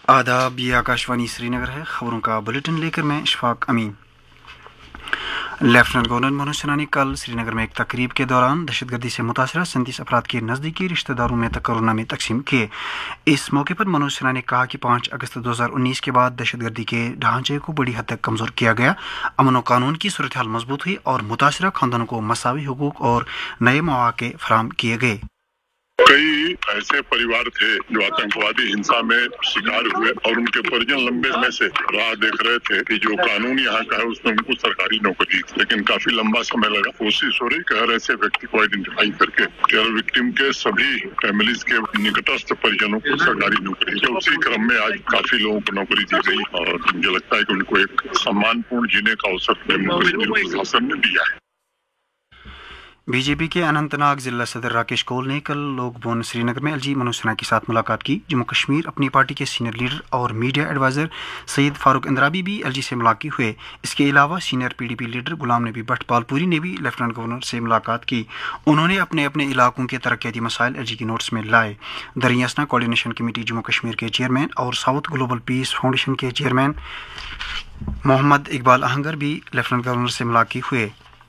आदाब, ये आकाशवाणी श्रीनगर है। खबरों का बुलेटिन लेकर मैं इशफाक अमीन। लेफ्टिनेंट गवर्नर मनोज सिन्हा ने कल श्रीनगर में एक तकरीब के दौरान दहशतगर्दी से मुतासरा 37 अफराद के नज़दीकी रिश्तेदारों में कोरोना में तकसीम किए। इस मौके पर मनोज सिन्हा ने कहा कि 5 अगस्त 2019 के बाद दहशतगर्दी के ढांचे को बड़ी हद तक कमज़ोर किया गया, अमन व कानून की सूरत हाल मजबूत हुई और मुतासरा खानदानों को मसावी हुकूक और नए मौके फराहम किए गए। कई ऐसे परिवार थे जो आतंकवादी हिंसा में शिकार हुए और उनके परिजन लंबे समय से राह देख रहे थे कि जो कानून यहाँ का है उसमें उनको सरकारी नौकरी, लेकिन काफी लंबा समय लगा। कोशिश हो रही कि हर ऐसे व्यक्ति को आइडेंटिफाई करके टेरर विक्टिम के सभी फैमिलीज के निकटस्थ परिजनों को सरकारी नौकरी, तो उसी क्रम में आज काफी लोगों को नौकरी दी गई और मुझे लगता है कि उनको एक सम्मानपूर्ण जीने का अवसर प्रशासन ने दिया है। बीजेपी के अनंतनाग जिला सदर राकेश कौल ने कल लोक भवन श्रीनगर में एलजी मनोज सिन्हा के साथ मुलाकात की। जम्मू कश्मीर अपनी पार्टी के सीनियर लीडर और मीडिया एडवाइजर सईद फारूक इंद्राबी भी एलजी से मुलाकात हुए। इसके अलावा senior PDP leader Ghulam Nabi Bhatt पालपुरी ने भी लेफ्टिनेंट गवर्नर से मुलाकात की। उन्होंने अपने अपने इलाकों के तरक्याती मसाइल एलजी की नोट्स में लाए। दरियासना कोऑर्डिनेशन कमेटी जम्मू कश्मीर के चेयरमैन और साउथ ग्लोबल पीस फाउंडेशन के चेयरमैन मोहम्मद इकबाल आहंगर भी लेफ्टिनेंट गवर्नर से मुलाकात हुए।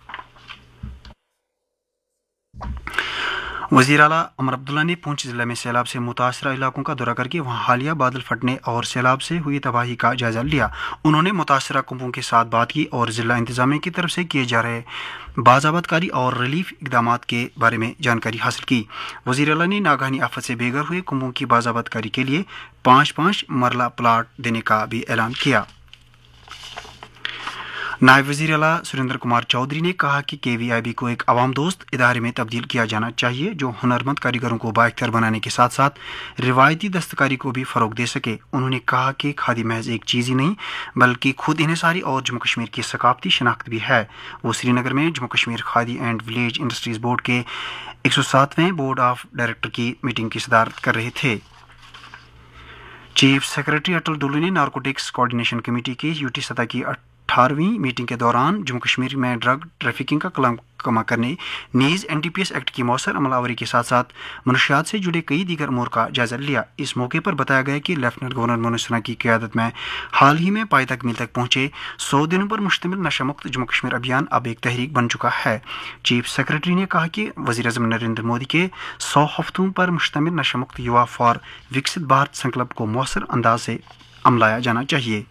वज़ीर आला अमर अब्दुल्ला ने पुंछ जिले में सैलाब से मुतासरा इलाकों का दौरा करके वहां हालिया बादल फटने और सैलाब से हुई तबाही का जायजा लिया। उन्होंने मुतासरा कुंपों के साथ बात की और जिला इंतजामिया की तरफ से किए जा रहे बाज़ाबतकारी और रिलीफ इकदाम के बारे में जानकारी हासिल की। वज़ीर आला ने नागहानी आफत से बेघर हुए कुंपों की बाज़ाबतकारी के लिए 5-5 मरला प्लाट देने का भी ऐलान किया। नायब वज़ीर आला सुरेंद्र कुमार चौधरी ने कहा कि केवीआईबी को एक अवाम दोस्त इदारे में तब्दील किया जाना चाहिए जो हुनरमंद कारीगरों को बाइख्तियार बनाने के साथ साथ रिवायती दस्तकारी को भी फ़रोग दे सके। उन्होंने कहा कि खादी महज एक चीज़ ही नहीं बल्कि खुद इन्हिसारी और जम्मू कश्मीर की सकाफती शनाख्त भी है। वो श्रीनगर में Jammu Kashmir khadi and village industries board के 107वें बोर्ड ऑफ डायरेक्टर की मीटिंग की सदारत कर रहे थे। चीफ सेक्रेटरी अटल डुल्लू ने नारकोटिक्स कोऑर्डिनेशन कमेटी की यूटी सतह की 18वीं मीटिंग के दौरान जम्मू कश्मीर में ड्रग ट्रैफिकिंग का कमा करने नीज एनडीपीएस एक्ट की मौसर अमलावरी के साथ साथ मनुष्यात से जुड़े कई दीगर अमूर का जायजा लिया। इस मौके पर बताया गया कि लेफ्टिनेंट गवर्नर मनोज सिन्हा की क़यादत में हाल ही में पायतक मील तक पहुंचे 100 दिनों पर मुश्तमिल नशा मुक्त जम्मू कश्मीर अभियान अब एक तहरीक बन चुका है। चीफ सेक्रेटरी ने कहा कि वज़ीर-ए-आज़म नरेंद्र मोदी के 100 हफ्तों पर मुश्तमिल नशा मुक्त युवा फॉर विकसित भारत संकल्प को मौसर अंदाज से अमलाया जाना चाहिए।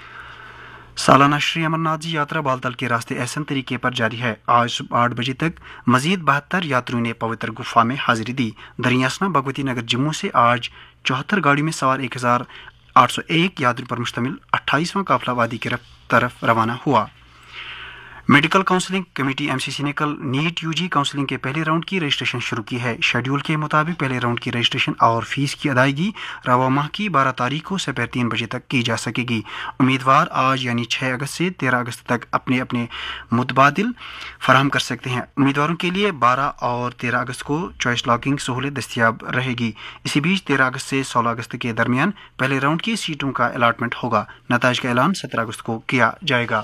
सालाना श्री अमरनाथ जी यात्रा बालतल के रास्ते एहसन तरीके पर जारी है। आज सुबह 8 बजे तक मजीद 72 यात्रियों ने पवित्र गुफा में हाजिरी दी। दरियासना भगवती नगर जम्मू से आज 74 गाड़ियों में सवार 1801 यात्रियों पर मुश्तमिल 28वां काफिला वादी की तरफ रवाना हुआ। मेडिकल काउंसलिंग कमेटी एमसीसी ने कल नीट यूजी काउंसलिंग के पहले राउंड की रजिस्ट्रेशन शुरू की है। शेड्यूल के मुताबिक पहले राउंड की रजिस्ट्रेशन और फीस की अदायगी रवा माह की 12 तारीख को दोपहर 3 बजे तक की जा सकेगी। उम्मीदवार आज यानी 6 अगस्त से 13 अगस्त तक अपने अपने मुतबादिल फराहम कर सकते हैं। उम्मीदवारों के लिए 12 और 13 अगस्त को चॉइस लॉकिंग सहूलियत दस्तियाब रहेगी। इसी बीच 13 अगस्त से 16 अगस्त के दरमियान पहले राउंड की सीटों का अलाटमेंट होगा। नताइज का ऐलान 17 अगस्त को किया जाएगा।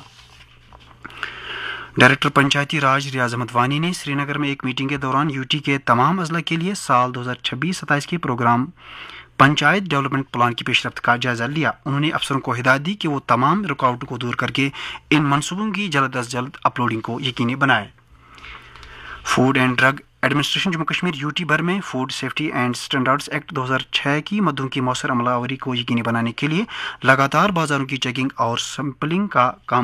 डायरेक्टर पंचायती राज रियाज अहमद वानी ने श्रीनगर में एक मीटिंग के दौरान यूटी के तमाम अजला के लिए साल 2026-27 के प्रोग्राम पंचायत डेवलपमेंट प्लान की पेशरफ्त का जायजा लिया। उन्होंने अफसरों को हिदायत दी कि वो तमाम रुकावटों को दूर करके इन मनसूबों की जल्द अज जल्द अपलोडिंग को यकीनी बनाए। Food and drug administration Jammu Kashmir UT भर में food safety and standards act 2006 की मद्दों की मौसर अमलावरी को यकीनी बनाने के लिए लगातार बाजारों की चेकिंग और सैंपलिंग का काम